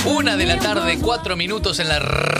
1:04 p.m. en la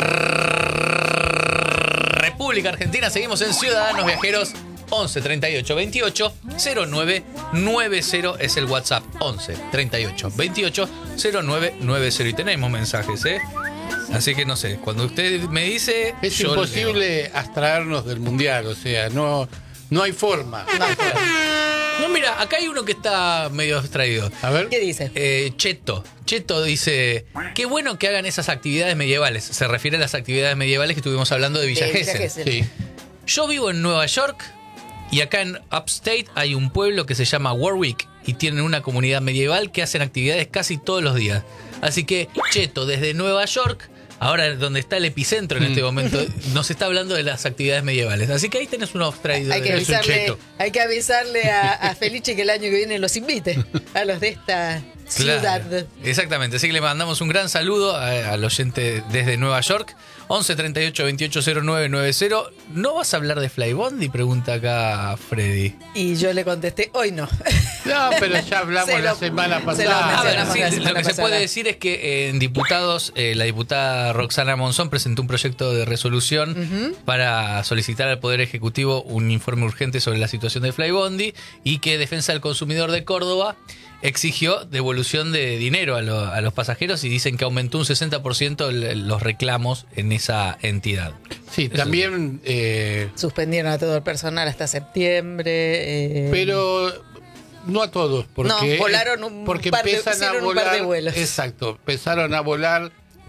República Argentina. Seguimos en Ciudadanos Viajeros. 11 38 28 09 90 es el WhatsApp. 11 38 28 09 90. Y tenemos mensajes, ¿eh? Así que no sé, cuando usted me dice... Es imposible abstraernos del mundial, o sea, no hay forma. No, mira, acá hay uno que está medio abstraído. A ver. ¿Qué dice? Cheto dice: qué bueno que hagan esas actividades medievales. Se refiere a las actividades medievales que estuvimos hablando de Villa Gesell. Sí. Yo vivo en Nueva York y acá en Upstate hay un pueblo que se llama Warwick y tienen una comunidad medieval que hacen actividades casi todos los días. Así que Cheto, desde Nueva York, ahora donde está el epicentro en este momento, nos está hablando de las actividades medievales. Así que ahí tenés uno abstraído. Hay que avisarle a Felice que el año que viene los invite a los de esta ciudad. Claro, exactamente, así que le mandamos un gran saludo al oyente desde Nueva York. 11 38 28 09 90. ¿No vas a hablar de Flybondi? Pregunta acá Freddy. Y yo le contesté, hoy no. No, pero ya hablamos la semana pasada. Lo que se puede decir es que en diputados, la diputada Roxana Monzón presentó un proyecto de resolución para solicitar al Poder Ejecutivo un informe urgente sobre la situación de Flybondi y que Defensa del Consumidor de Córdoba exigió devolución de dinero a los pasajeros y dicen que aumentó un 60% los reclamos en esa entidad. Sí, eso también... suspendieron a todo el personal hasta septiembre. Pero no a todos, porque, volaron un par de vuelos. Exacto, empezaron a volar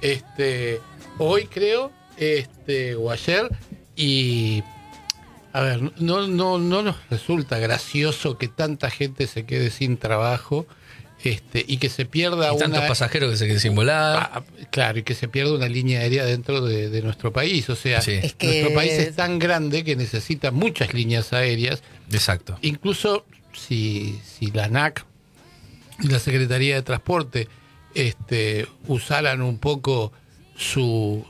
hoy creo, o ayer, y... A ver, no nos resulta gracioso que tanta gente se quede sin trabajo y que se pierda y tantos pasajeros que se queden sin volar. Claro, y que se pierda una línea aérea dentro de nuestro país. O sea, sí. Nuestro país es tan grande que necesita muchas líneas aéreas. Exacto. Incluso si la ANAC y la Secretaría de Transporte usaran un poco su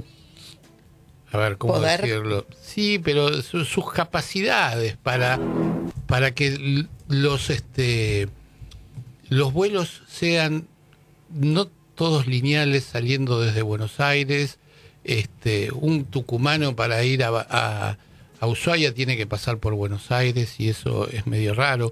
a ver, ¿cómo ¿poder? Decirlo? Sí, pero sus capacidades para que los vuelos sean no todos lineales saliendo desde Buenos Aires. Un tucumano para ir a Ushuaia tiene que pasar por Buenos Aires y eso es medio raro.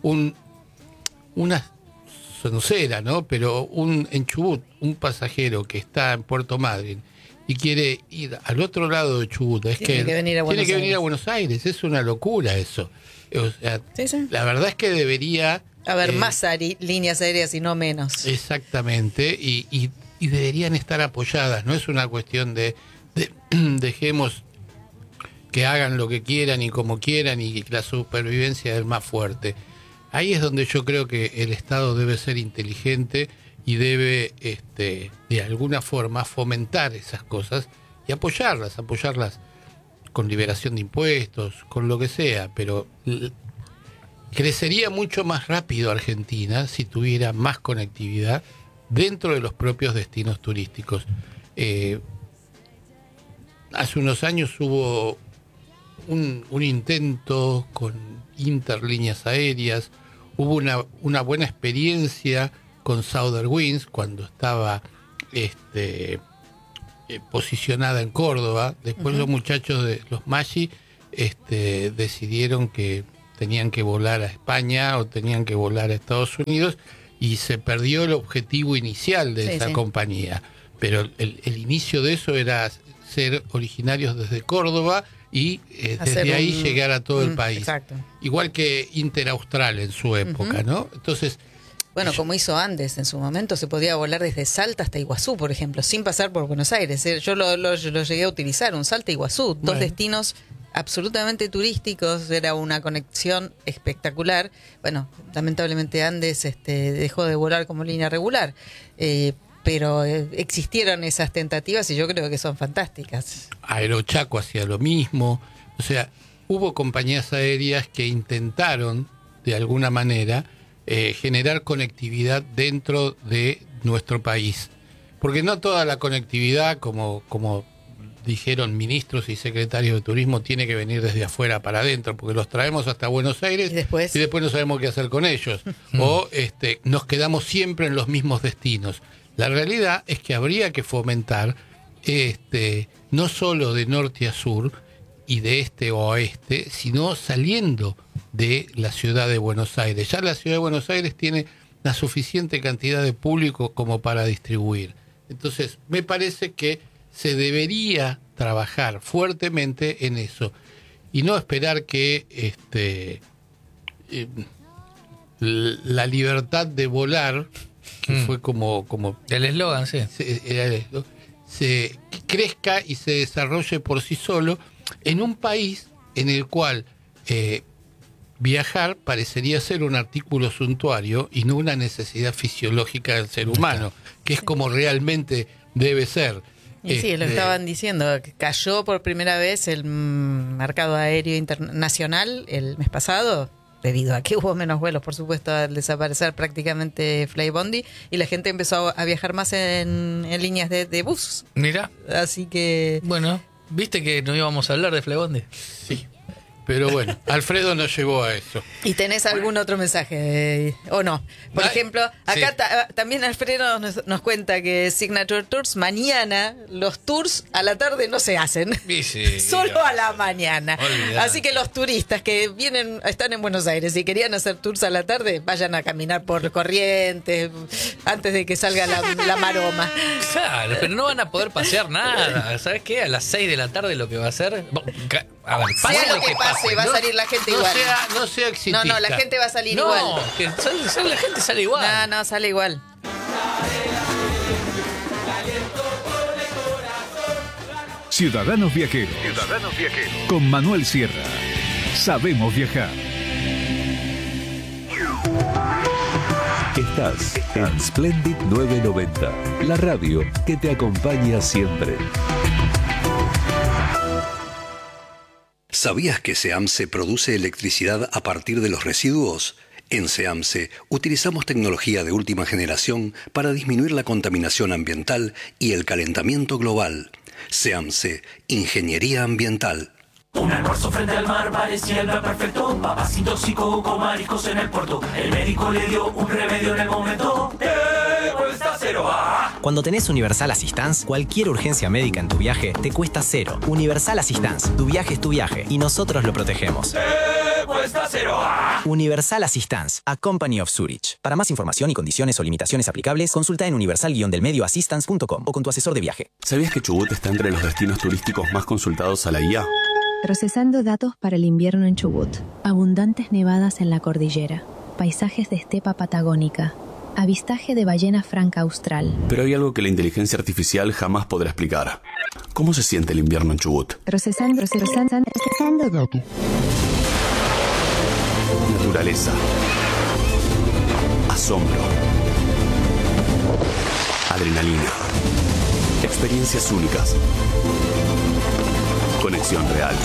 Una sonocera, ¿no? Pero en Chubut, un pasajero que está en Puerto Madryn y quiere ir al otro lado de Chubut, tiene que venir a Buenos Aires. Es una locura eso. O sea, sí. La verdad es que debería haber más líneas aéreas y no menos. Exactamente, y deberían estar apoyadas. No es una cuestión de dejemos que hagan lo que quieran y como quieran y la supervivencia del más fuerte. Ahí es donde yo creo que el Estado debe ser inteligente y debe de alguna forma fomentar esas cosas y apoyarlas con liberación de impuestos, con lo que sea, pero crecería mucho más rápido Argentina si tuviera más conectividad dentro de los propios destinos turísticos. Hace unos años hubo un intento con interlíneas aéreas, hubo una buena experiencia con Southern Winds cuando estaba posicionada en Córdoba. Después los muchachos de los Maggi decidieron que tenían que volar a España o tenían que volar a Estados Unidos y se perdió el objetivo inicial de esa compañía. Pero el inicio de eso era ser originarios desde Córdoba y desde ahí llegar a todo el país. Exacto. Igual que Interaustral en su época, ¿no? Entonces... Bueno, como hizo Andes en su momento, se podía volar desde Salta hasta Iguazú, por ejemplo, sin pasar por Buenos Aires. Yo lo llegué a utilizar, un Salta-Iguazú, dos destinos absolutamente turísticos, era una conexión espectacular. Bueno, lamentablemente Andes dejó de volar como línea regular, pero existieron esas tentativas y yo creo que son fantásticas. Aerochaco hacía lo mismo, o sea, hubo compañías aéreas que intentaron, de alguna manera, generar conectividad dentro de nuestro país. Porque no toda la conectividad, como dijeron ministros y secretarios de turismo, tiene que venir desde afuera para adentro, porque los traemos hasta Buenos Aires y después no sabemos qué hacer con ellos. O nos quedamos siempre en los mismos destinos. La realidad es que habría que fomentar no solo de norte a sur y de este a oeste, sino saliendo de la ciudad de Buenos Aires. Ya la ciudad de Buenos Aires tiene la suficiente cantidad de público como para distribuir. Entonces, me parece que se debería trabajar fuertemente en eso y no esperar que la libertad de volar, que fue como el eslogan, sí. se crezca y se desarrolle por sí solo en un país en el cual viajar parecería ser un artículo suntuario y no una necesidad fisiológica del ser humano, que es como realmente debe ser. Y sí, lo estaban diciendo, que cayó por primera vez el mercado aéreo internacional el mes pasado, debido a que hubo menos vuelos, por supuesto, al desaparecer prácticamente Flybondi, y la gente empezó a viajar más en líneas de bus. Mira. Así que... Bueno, ¿viste que no íbamos a hablar de Flybondi? Sí. Pero bueno, Alfredo nos llevó a eso. ¿Y tenés algún otro mensaje o no? Por ejemplo, acá también Alfredo nos cuenta que Signature Tours, mañana los tours a la tarde no se hacen. Sí, solo a la mañana. Olvidate. Así que los turistas que están en Buenos Aires y querían hacer tours a la tarde, vayan a caminar por Corrientes antes de que salga la maroma. Claro, pero no van a poder pasear nada. ¿Sabes qué? A las 6 de la tarde lo que va a ser... A ver, sea lo que pase, va a salir la gente igual. No sea exitista. No, la gente va a salir no, igual. Que la gente sale igual. No, sale igual. Ciudadanos Viajeros. Con Manuel Sierra. Sabemos viajar. Estás en Splendid 990, la radio que te acompaña siempre. ¿Sabías que SEAMSE produce electricidad a partir de los residuos? En SEAMSE utilizamos tecnología de última generación para disminuir la contaminación ambiental y el calentamiento global. SEAMSE, Ingeniería Ambiental. Un almuerzo frente al mar parecía el plan perfecto. Papas sin tóxico con mariscos en el puerto. El médico le dio un remedio en el momento. Cuesta cero. Cuando tenés Universal Assistance, cualquier urgencia médica en tu viaje te cuesta cero. Universal Assistance, tu viaje es tu viaje y nosotros lo protegemos. Cuesta cero. Universal Assistance, a Company of Zurich. Para más información y condiciones o limitaciones aplicables, consulta en universal-delmedioassistance.com o con tu asesor de viaje. ¿Sabías que Chubut está entre los destinos turísticos más consultados a la IA? Procesando datos para el invierno en Chubut. Abundantes nevadas en la cordillera. Paisajes de estepa patagónica. Avistaje de ballena franca austral. Pero hay algo que la inteligencia artificial jamás podrá explicar. ¿Cómo se siente el invierno en Chubut? Procesando datos. Naturaleza. Asombro. Adrenalina. Experiencias únicas. Conexión real.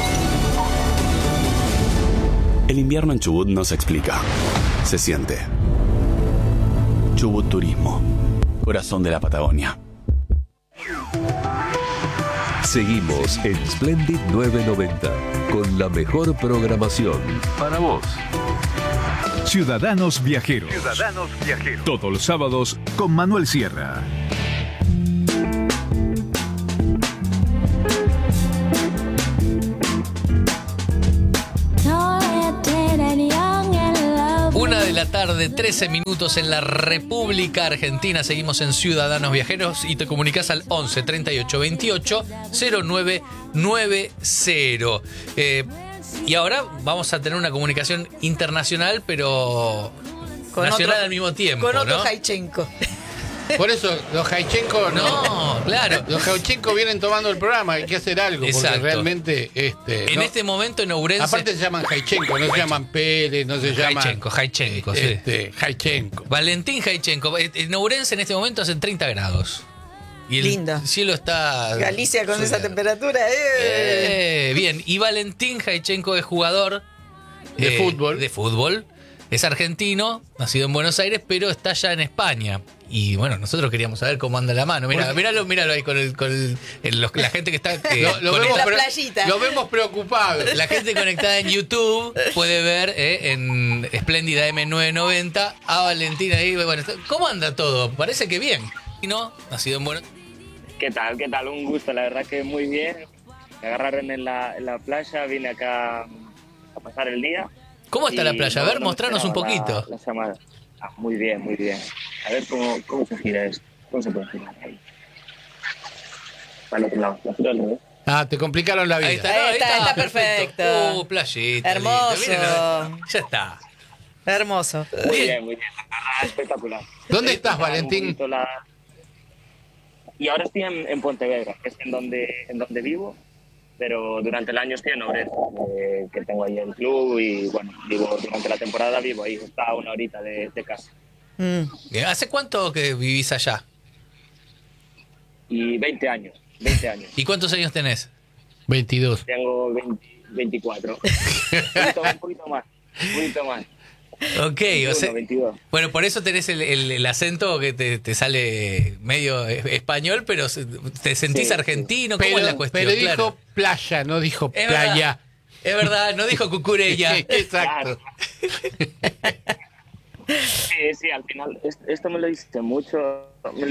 El invierno en Chubut no se explica. Se siente. Chubut Turismo. Corazón de la Patagonia. Seguimos en Splendid 990 con la mejor programación para vos. Ciudadanos Viajeros. Todos los sábados con Manuel Sierra. La tarde, 13 minutos en la República Argentina. Seguimos en Ciudadanos Viajeros y te comunicas al 11 38 28 0990. Y ahora vamos a tener una comunicación internacional, pero con nacional al mismo tiempo. Con otro ¿no? Jaichenko. Por eso los Jaichenko no, claro. Los Jaichenko vienen tomando el programa, hay que hacer algo. Exacto. Porque realmente en este momento en Ourense. Aparte se llaman Jaichenko, no se llaman Pérez, no se llaman Jaichenko, sí. Jaichenko. Valentín Jaichenko. En Ourense en este momento hacen 30 grados. Y el Lindo. cielo está... Galicia con esa temperatura. Bien, y Valentín Jaichenko es jugador de fútbol. Es argentino, nacido en Buenos Aires, pero está ya en España. Y bueno, nosotros queríamos saber cómo anda la mano. Míralo ahí con la gente que está... Lo vemos preocupado. La gente conectada en YouTube puede ver en Espléndida M990 a Valentín ahí. Bueno, ¿cómo anda todo? Parece que bien. nacido en Buenos ¿Qué tal? ¿Qué tal? Un gusto, la verdad que muy bien. Me agarraron en la playa, vine acá a pasar el día. ¿Cómo está la playa? A ver, no mostranos un poquito. La llamada. Muy bien, muy bien. A ver cómo se gira esto. ¿Cómo se puede girar ahí? Para el otro lado. La giro al revés. Te complicaron la vida. Ahí está perfecto. Playita. Hermoso. Ya está. Hermoso. Muy bien. Espectacular. ¿Dónde estás, Valentín? Y ahora estoy en Pontevedra, que es en donde vivo, pero durante el año estoy en Oret, que tengo ahí el club y bueno, durante la temporada vivo ahí, está a una horita de casa. ¿Hace cuánto que vivís allá? Y 20 años. ¿Y cuántos años tenés? 22. Tengo 24. un poquito más. Ok, 21, o sea, 22. bueno, por eso tenés el acento que te sale medio español, pero te sentís argentino. ¿Cómo es la cuestión? Pero dijo playa, no dijo es playa. Es verdad, no dijo cucurella. Exacto. Sí, al final, esto me lo hice mucho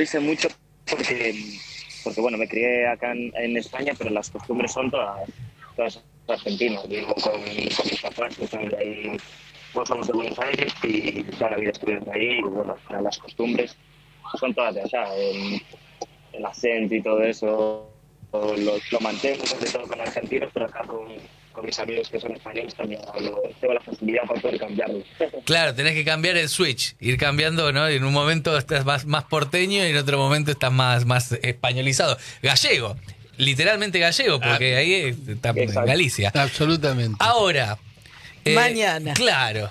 porque bueno, me crié acá en España, pero las costumbres son todas argentinas. Vivo con mis papás, que son de ahí. Pues somos de Buenos Aires y toda la vida estuvimos ahí y bueno, las costumbres son todas de allá, el acento y todo eso lo mantengo sobre todo con argentinos, pero acá con mis amigos que son españoles también tengo la facilidad para poder cambiarlo. Claro, tenés que cambiar el switch, ir cambiando, ¿no? En un momento estás más porteño y en otro momento estás más españolizado. Gallego, literalmente gallego, porque ahí está en Galicia. Absolutamente. Ahora... mañana. Claro.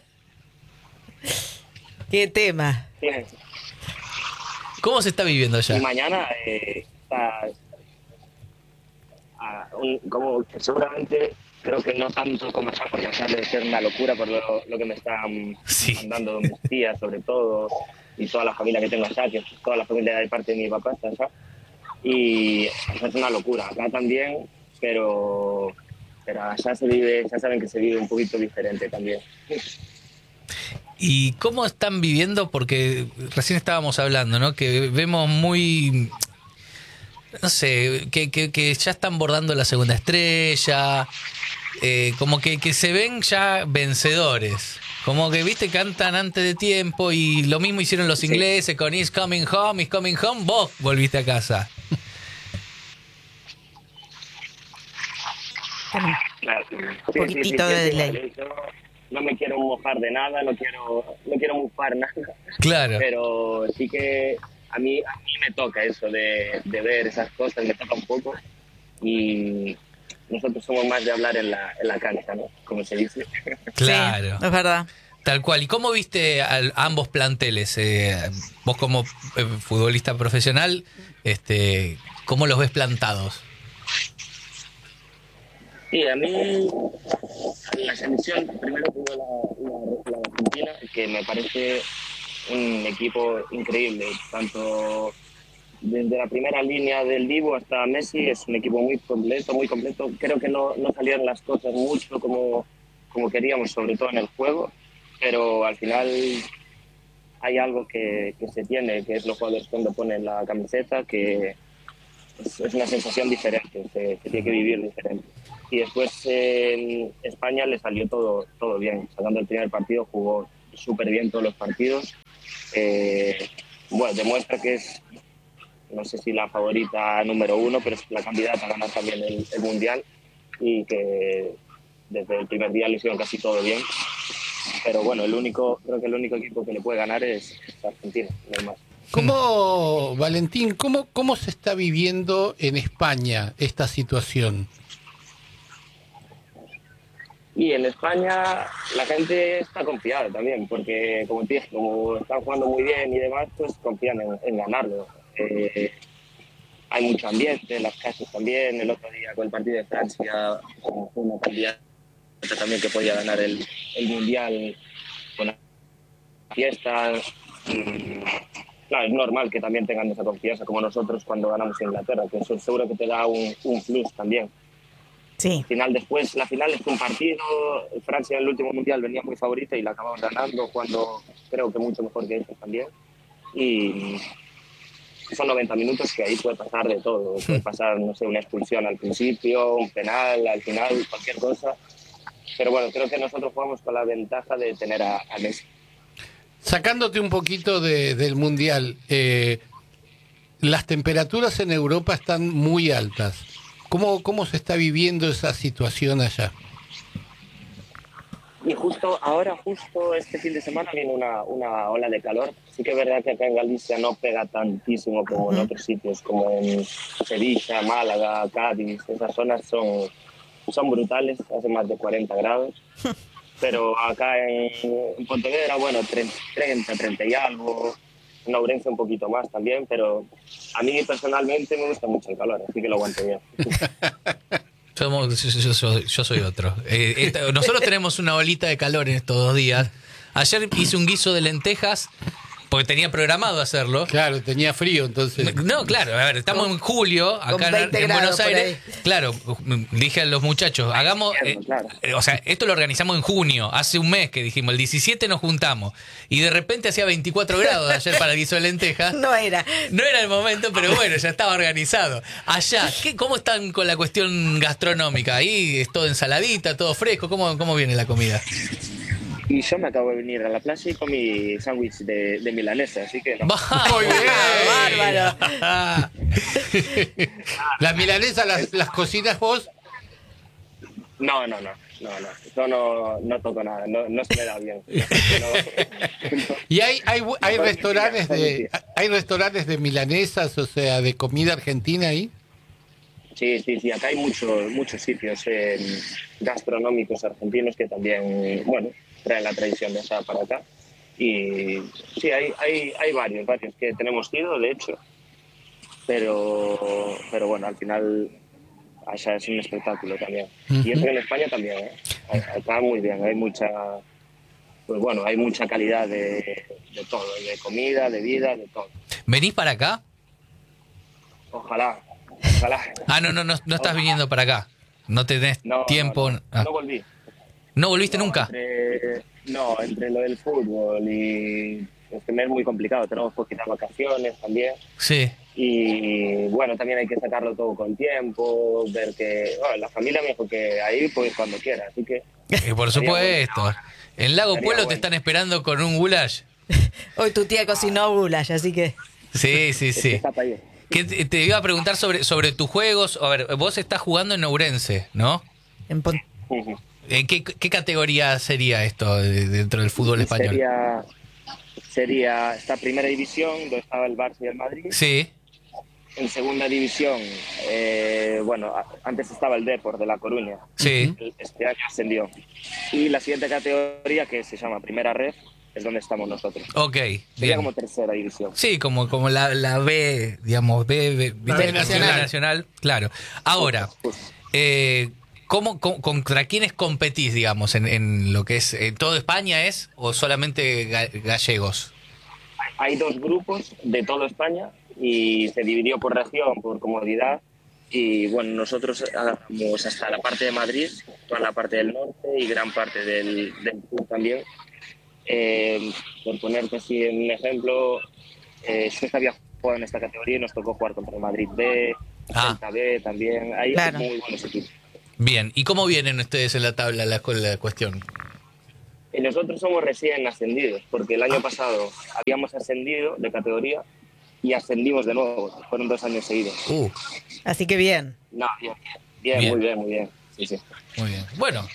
¿Qué tema? ¿Cómo se está viviendo allá? Y mañana está como que seguramente creo que no tanto como allá, porque allá debe ser una locura por lo que me están mandando mis tías, sobre todo, y toda la familia que tengo allá, que toda la familia de parte de mi papá está allá. Y allá es una locura. Acá también, pero allá se vive, ya saben que se vive un poquito diferente también. ¿Y cómo están viviendo? Porque recién estábamos hablando, ¿no? Que vemos muy... No sé, que ya están bordando la segunda estrella, como que se ven ya vencedores. Como que, viste, cantan antes de tiempo y lo mismo hicieron los ingleses con It's Coming Home, vos volviste a casa. Un poquitito de delay. No me quiero mojar de nada, no quiero mufar nada. Claro. Pero sí que a mí me toca eso de ver esas cosas, me toca un poco. Y nosotros somos más de hablar en la cancha, ¿no? Como se dice. Claro. Sí, es verdad. Tal cual. ¿Y cómo viste a ambos planteles? Vos como futbolista profesional, ¿cómo los ves plantados? Sí, a mí la selección, primero tuvo la Argentina, que me parece un equipo increíble, tanto desde la primera línea del Dibu hasta Messi, es un equipo muy completo. Creo que no salieron las cosas mucho como queríamos, sobre todo en el juego, pero al final hay algo que se tiene, que es los jugadores cuando ponen la camiseta, que es una sensación diferente, se tiene que vivir diferente. Y después en España le salió todo bien. Sacando el primer partido, jugó súper bien todos los partidos. Bueno, demuestra que es, no sé si la favorita número 1, pero es la candidata a ganar también el Mundial. Y que desde el primer día le hicieron casi todo bien. Pero bueno, creo que el único equipo que le puede ganar es Argentina, no hay más. Valentín, ¿cómo se está viviendo en España esta situación? Y en España la gente está confiada también, porque como están jugando muy bien y demás, pues confían en ganarlo. Hay mucho ambiente en las casas también. El otro día con el partido de Francia, fue una candidata también que podía ganar el Mundial con la fiesta. Claro, es normal que también tengan esa confianza como nosotros cuando ganamos en Inglaterra, que eso seguro que te da un plus también. Sí. La final es un partido. Francia en el último Mundial venía muy favorita y la acabamos ganando, cuando creo que mucho mejor que ellos también. Y son 90 minutos que ahí puede pasar de todo. Puede pasar, no sé, una expulsión al principio, un penal, al final, cualquier cosa. Pero bueno, creo que nosotros jugamos con la ventaja de tener a Messi. Sacándote un poquito del Mundial, las temperaturas en Europa están muy altas. ¿Cómo se está viviendo esa situación allá? Y justo este fin de semana viene una ola de calor. Sí que es verdad que acá en Galicia no pega tantísimo como en otros sitios, como en Sevilla, Málaga, Cádiz. Esas zonas son brutales, hace más de 40 grados. Pero acá en Pontevedra, bueno, 30 y algo. En Ourense un poquito más también, pero a mí personalmente me gusta mucho el calor, así que lo aguanto bien. Yo soy otro. Nosotros tenemos una olita de calor en estos 2 días. Ayer hice un guiso de lentejas porque tenía programado hacerlo. Claro, tenía frío, entonces. No, claro, a ver, estamos en julio, acá en Buenos Aires. Claro, dije a los muchachos, hagamos. O sea, esto lo organizamos en junio, hace un mes que dijimos, el 17 nos juntamos. Y de repente hacía 24 grados ayer para el guiso de lentejas. No era el momento, pero bueno, ya estaba organizado. Allá, ¿cómo están con la cuestión gastronómica? Ahí es todo ensaladita, todo fresco. ¿Cómo viene la comida? Y yo me acabo de venir a la playa y comí sándwich de milanesa, así que no. ¡Muy bien! ¡Bárbaro! ¿Las milanesas las cocinas vos? No. Yo no toco nada, no se me da bien. ¿Y hay restaurantes de milanesas, o sea, de comida argentina ahí? Sí, acá hay muchos sitios gastronómicos argentinos que también, bueno, traen la tradición de esa para acá. Y sí, hay varios que tenemos ido, de hecho, pero bueno, al final allá es un espectáculo también. Y eso en España también, ¿eh? Acá muy bien, hay mucha calidad de todo, de comida, de vida, de todo. ¿Venís para acá? Ojalá. Ah, no estás viniendo para acá. No tenés tiempo. No volví. ¿No volviste nunca? Entre lo del fútbol y es que me es muy complicado. Tenemos poquitas vacaciones también. Sí. Y bueno, también hay que sacarlo todo con tiempo, ver que... Bueno, la familia me dijo que ahí pues cuando quiera, así que... Por supuesto. En Lago Pueblo te están esperando con un goulash. Hoy tu tía cocinó goulash, así que... Sí. Que te iba a preguntar sobre tus juegos. A ver, vos estás jugando en Ourense, ¿no? ¿En qué categoría sería esto dentro del fútbol español? Sería esta primera división, donde estaba el Barça y el Madrid. Sí. En segunda división, antes estaba el Depor de La Coruña. Sí. Este año ascendió. Y la siguiente categoría, que se llama Primera Ref, es donde estamos nosotros. Ok, sería como tercera división. Sí, como la B, digamos, B nacional, claro. Ahora, ¿contra quiénes competís, digamos, en lo que es todo España o solamente gallegos? Hay 2 grupos de toda España y se dividió por región, por comodidad. Y bueno, nosotros vamos hasta la parte de Madrid, toda la parte del norte y gran parte del sur también. Por ponerte así un ejemplo, yo había jugado en esta categoría y nos tocó jugar contra el Madrid B, Celta B también. Hay muy buenos equipos. Bien, ¿y cómo vienen ustedes en la tabla la cuestión? Y nosotros somos recién ascendidos, porque el año pasado habíamos ascendido de categoría y ascendimos de nuevo. Fueron 2 años seguidos. Así que bien. No, bien, muy bien. Sí. Muy bien. Bueno,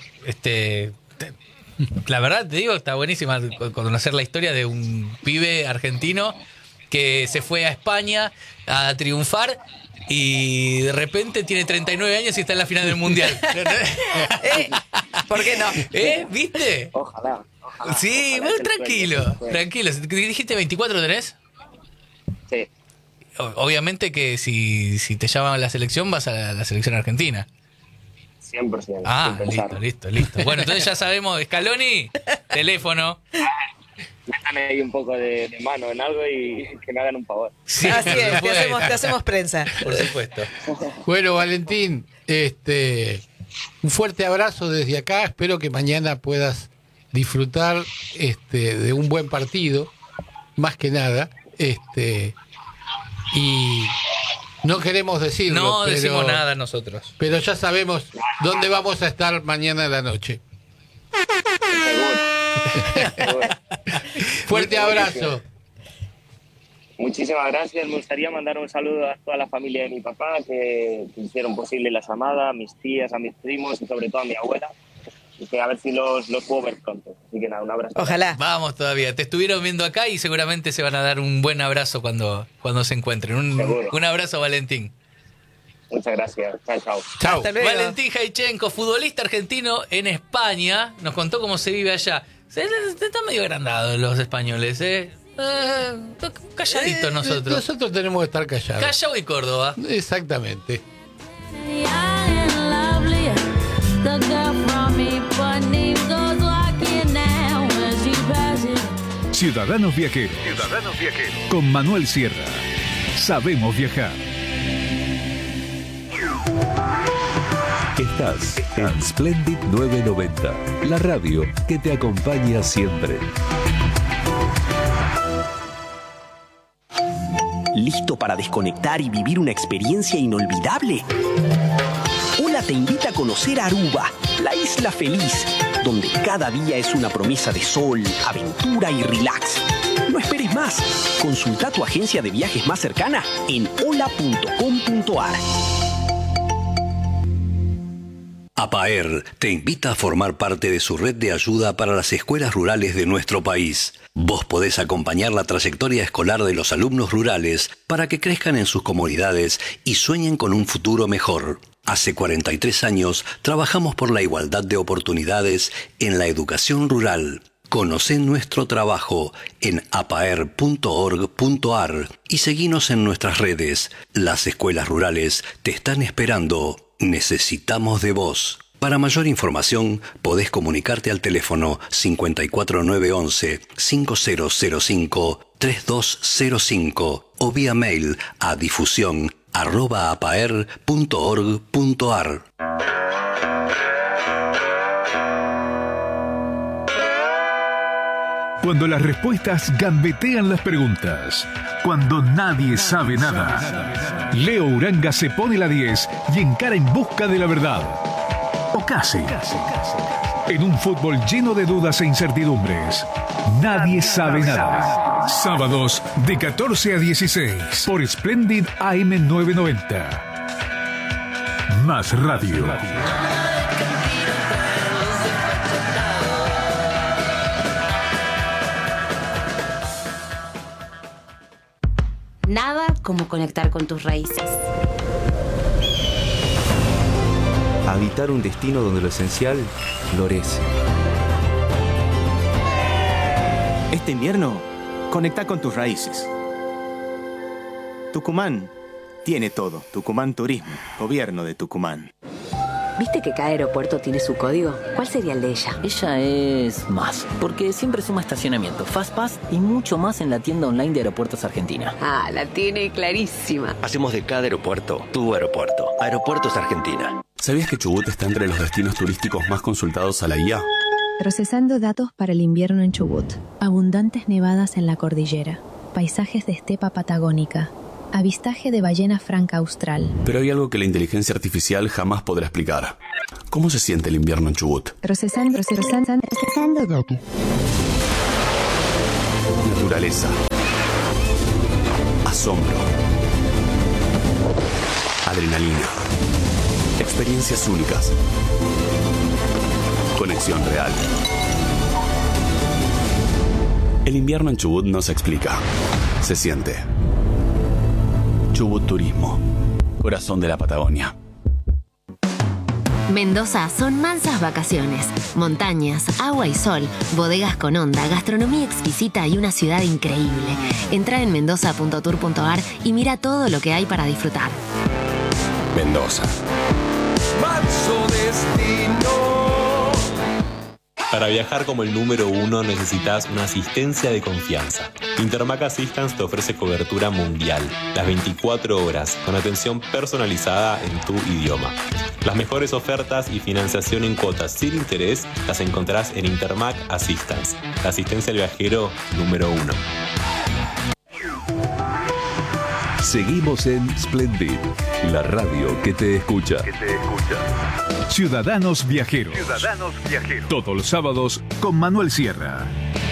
la verdad te digo, está buenísima conocer la historia de un pibe argentino que se fue a España a triunfar y de repente tiene 39 años y está en la final del Mundial. ¿Por qué no? ¿Viste? Ojalá. Sí, ojalá tranquilo. ¿Dijiste 24 tenés? Sí. Obviamente que si te llaman a la selección vas a la selección argentina. 100%. Ah, listo. Bueno, entonces ya sabemos, Scaloni, teléfono. Métame ahí un poco de mano en algo y que me hagan un favor. Sí, así es, te hacemos prensa. Por supuesto. Bueno, Valentín, un fuerte abrazo desde acá. Espero que mañana puedas disfrutar de un buen partido, más que nada. y no queremos decirlo. No decimos nada nosotros. Pero ya sabemos dónde vamos a estar mañana a la noche. Fuerte abrazo. Muchísimas gracias. Me gustaría mandar un saludo a toda la familia de mi papá que hicieron posible la llamada, a mis tías, a mis primos y sobre todo a mi abuela. Y que a ver si los puedo ver pronto. Así que nada, un abrazo. Ojalá. Vamos todavía. Te estuvieron viendo acá y seguramente se van a dar un buen abrazo cuando se encuentren. Un abrazo, Valentín. Muchas gracias. Chao. Hasta luego. Valentín Jaichenko, futbolista argentino en España, nos contó cómo se vive allá. Están medio agrandados los españoles, calladitos nosotros. Nosotros tenemos que estar callados. Callao y Córdoba. Exactamente. Ciudadanos Viajeros. Con Manuel Sierra. Sabemos viajar. Estás en Splendid 990, la radio que te acompaña siempre. ¿Listo para desconectar y vivir una experiencia inolvidable? Hola te invita a conocer Aruba, la isla feliz, donde cada día es una promesa de sol, aventura y relax. No esperes más. Consulta tu agencia de viajes más cercana en hola.com.ar. APAER te invita a formar parte de su red de ayuda para las escuelas rurales de nuestro país. Vos podés acompañar la trayectoria escolar de los alumnos rurales para que crezcan en sus comunidades y sueñen con un futuro mejor. Hace 43 años trabajamos por la igualdad de oportunidades en la educación rural. Conocé nuestro trabajo en apaer.org.ar y seguinos en nuestras redes. Las escuelas rurales te están esperando. Necesitamos de vos. Para mayor información, podés comunicarte al teléfono 54911-5005-3205 o vía mail a difusión@apaer.org.ar. Cuando las respuestas gambetean las preguntas. Cuando nadie sabe nada. Leo Uranga se pone la 10 y encara en busca de la verdad. O casi. En un fútbol lleno de dudas e incertidumbres. Nadie sabe nada. Sábados de 14 a 16 por Splendid AM 990. Más radio. Nada como conectar con tus raíces. Habitar un destino donde lo esencial florece. Este invierno, conecta con tus raíces. Tucumán tiene todo. Tucumán Turismo, Gobierno de Tucumán. ¿Viste que cada aeropuerto tiene su código? ¿Cuál sería el de ella? Ella es más, porque siempre suma estacionamiento, FastPass y mucho más en la tienda online de Aeropuertos Argentina. Ah, la tiene clarísima. Hacemos de cada aeropuerto tu aeropuerto. Aeropuertos Argentina. ¿Sabías que Chubut está entre los destinos turísticos más consultados a la IA? Procesando datos para el invierno en Chubut. Abundantes nevadas en la cordillera. Paisajes de estepa patagónica. Avistaje de ballena franca austral. Pero hay algo que la inteligencia artificial jamás podrá explicar. ¿Cómo se siente el invierno en Chubut? Procesando datos. Naturaleza. Asombro. Adrenalina. Experiencias únicas. Conexión real. El invierno en Chubut no se explica. Se siente. Chubut Turismo, corazón de la Patagonia. Mendoza son mansas vacaciones, montañas, agua y sol, bodegas con onda, gastronomía exquisita y una ciudad increíble. Entra en mendoza.tour.ar y mira todo lo que hay para disfrutar. Mendoza. Manso destino. Para viajar como el número 1 necesitas una asistencia de confianza. Intermac Assistance te ofrece cobertura mundial, las 24 horas, con atención personalizada en tu idioma. Las mejores ofertas y financiación en cuotas sin interés las encontrarás en Intermac Assistance, la asistencia al viajero número 1. Seguimos en Splendid, la radio que te escucha. Ciudadanos Viajeros. Todos los sábados con Manuel Sierra.